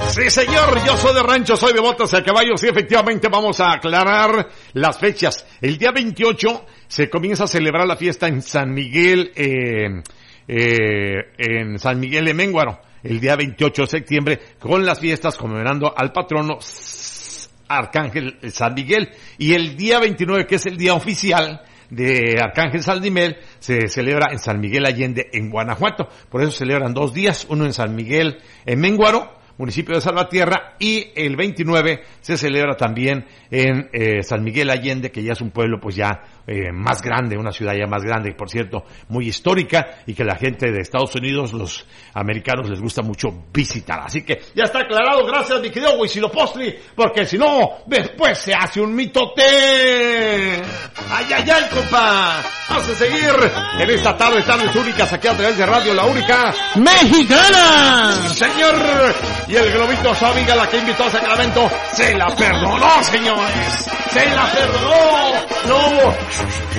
Sí, señor, yo soy de rancho, soy de botas a caballos y efectivamente vamos a aclarar las fechas. El día 28 se comienza a celebrar la fiesta en San Miguel, en San Miguel de Ménguaro, el día 28 de septiembre, con las fiestas conmemorando al patrono Arcángel San Miguel. Y el día 29, que es el día oficial de Arcángel San Miguel, se celebra en San Miguel Allende, en Guanajuato. Por eso celebran 2 días, uno en San Miguel, en Ménguaro, municipio de Salvatierra, y el 29 se celebra también en San Miguel Allende, que ya es un pueblo pues ya más grande, una ciudad ya más grande, por cierto, muy histórica, y que la gente de Estados Unidos, los americanos, les gusta mucho visitar. Así que ya está aclarado, gracias mi querido Huitzilopochtli, porque si no, después se hace un mitote. ¡Ay, ay, ay, compa! Vamos a seguir en esta tardes únicas, aquí a través de Radio La Única Mexicana. Señor, y el globito, su amiga, la que invitó a Sacramento, se la perdonó, señores. Se la perdonó. No hubo